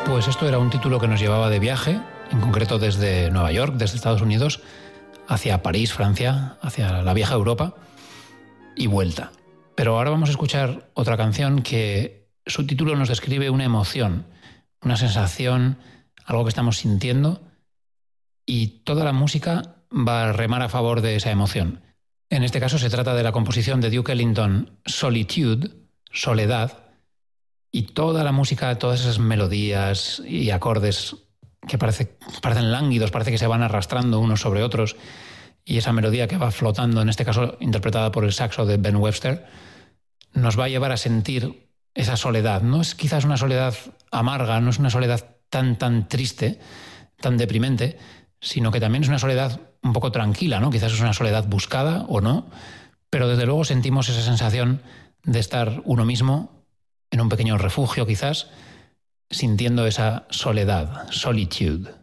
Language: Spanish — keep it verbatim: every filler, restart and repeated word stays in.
Pues esto era un título que nos llevaba de viaje, en concreto desde Nueva York, desde Estados Unidos, hacia París, Francia, hacia la vieja Europa y vuelta. Pero ahora vamos a escuchar otra canción que su título nos describe una emoción, una sensación, algo que estamos sintiendo, y toda la música va a remar a favor de esa emoción. En este caso se trata de la composición de Duke Ellington, Solitude, Soledad, y toda la música, todas esas melodías y acordes que parece, parecen lánguidos, parece que se van arrastrando unos sobre otros, y esa melodía que va flotando, en este caso interpretada por el saxo de Ben Webster, nos va a llevar a sentir esa soledad. No es quizás una soledad amarga, no es una soledad tan, tan triste, tan deprimente, sino que también es una soledad un poco tranquila, ¿no? Quizás es una soledad buscada o no, pero desde luego sentimos esa sensación de estar uno mismo en un pequeño refugio quizás, sintiendo esa soledad, solitude.